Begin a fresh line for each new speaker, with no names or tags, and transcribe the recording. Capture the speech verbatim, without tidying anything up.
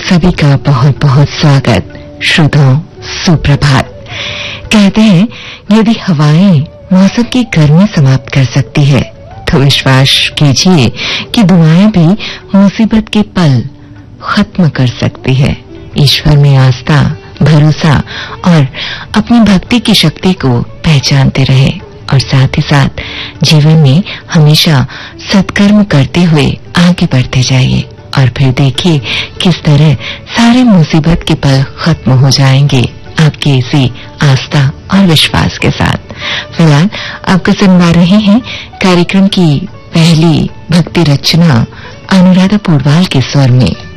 सभी का बहुत बहुत स्वागत। श्रोताओं, सुप्रभात। कहते हैं यदि हवाएं मौसम की गर्मी समाप्त कर सकती है तो विश्वास कीजिए कि दुआएं भी मुसीबत के पल खत्म कर सकती है। ईश्वर में आस्था, भरोसा और अपनी भक्ति की शक्ति को पहचानते रहे और साथ ही साथ जीवन में हमेशा सत्कर्म करते हुए आगे बढ़ते जाइए और फिर देखिए किस तरह सारे मुसीबत के पल खत्म हो जाएंगे आपकी इसी आस्था और विश्वास के साथ। फिलहाल आपको सुनवा रहे हैं कार्यक्रम की पहली भक्ति रचना अनुराधा पोडवाल के स्वर में।